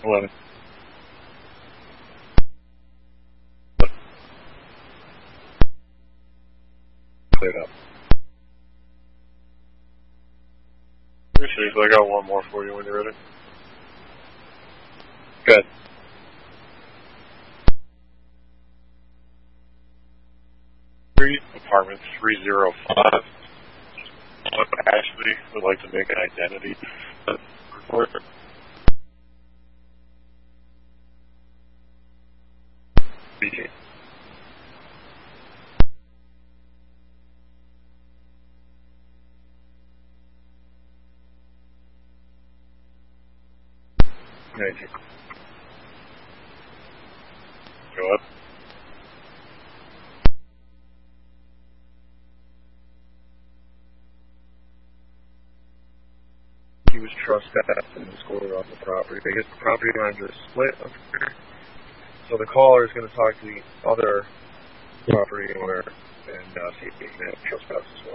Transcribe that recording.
11. Cleared up. Appreciate it. I got one more for you when you're ready. Good. Apartment 305. Ashley would like to make an identity report. Speaking. Thank you. Go up. He was trespassed and scored off the property. I guess the property lines are split up here. So the caller is going to talk to the other property owner and see if he can trespass as well.